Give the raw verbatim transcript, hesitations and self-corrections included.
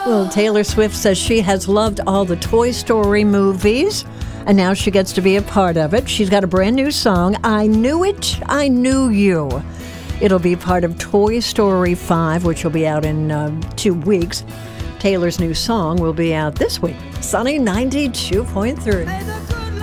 Well, Taylor Swift says she has loved all the Toy Story movies, and now she gets to be a part of it. She's got a brand new song, I Knew It, I Knew You. It'll be part of Toy Story five, which will be out in uh, two weeks. Taylor's new song will be out this week. Sunny ninety-two point three.